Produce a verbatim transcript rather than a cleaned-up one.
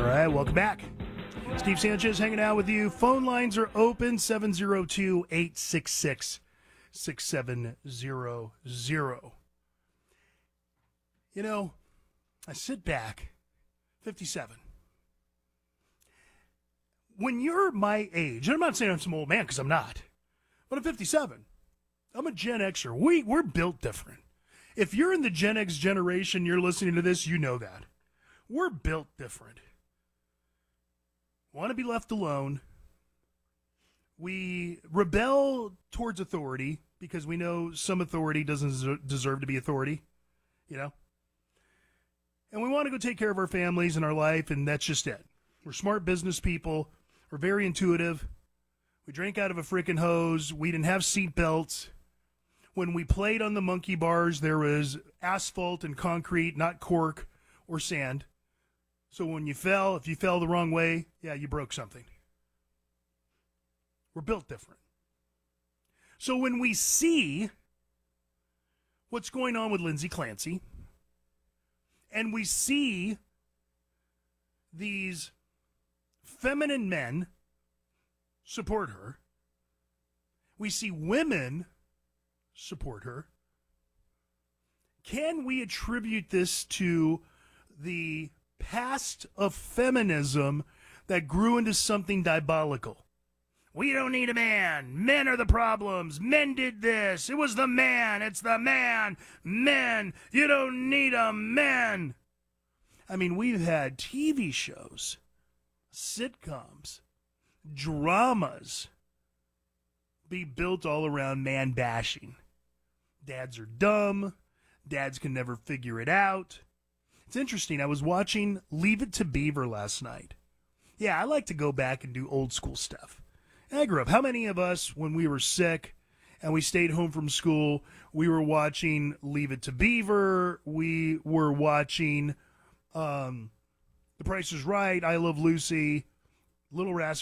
right, welcome back. Steve Sanchez hanging out with you. Phone lines are open, seven oh two, eight six six, six seven zero zero. You know, I sit back, fifty-seven. When you're my age, and I'm not saying I'm some old man because I'm not, but I'm fifty-seven. I'm a Gen Xer. We, we're built different. If you're in the Gen X generation, you're listening to this, you know that. We're built different. Want to be left alone. We rebel towards authority because we know some authority doesn't deserve to be authority, you know? And we want to go take care of our families and our life, and that's just it. We're smart business people. We're very intuitive. We drank out of a freaking hose. We didn't have seat belts. When we played on the monkey bars, there was asphalt and concrete, not cork or sand. So when you fell, if you fell the wrong way, yeah, you broke something. We're built different. So when we see what's going on with Lindsay Clancy, and we see these feminine men support her, we see women support her, can we attribute this to the past of feminism that grew into something diabolical? We don't need a man. Men are the problems. Men did this. It was the man. It's the man. Men. You don't need a man. I mean, we've had T V shows, sitcoms, dramas be built all around man bashing. Dads are dumb. Dads can never figure it out. It's interesting. I was watching Leave It to Beaver last night. Yeah, I like to go back and do old school stuff. And I grew up. How many of us, when we were sick and we stayed home from school, we were watching Leave It to Beaver. We were watching um, The Price is Right, I Love Lucy, Little Rascals.